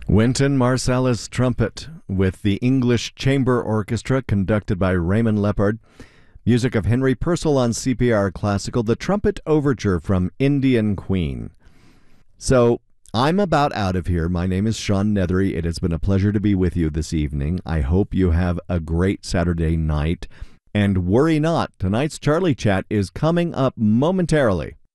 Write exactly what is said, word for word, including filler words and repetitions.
Wynton Marsalis trumpet with the English Chamber Orchestra conducted by Raymond Lepard. Music of Henry Purcell on C P R Classical, the Trumpet Overture from Indian Queen. So, I'm about out of here. My name is Sean Nethery. It has been a pleasure to be with you this evening. I hope you have a great Saturday night. And worry not, tonight's Charlie Chat is coming up momentarily.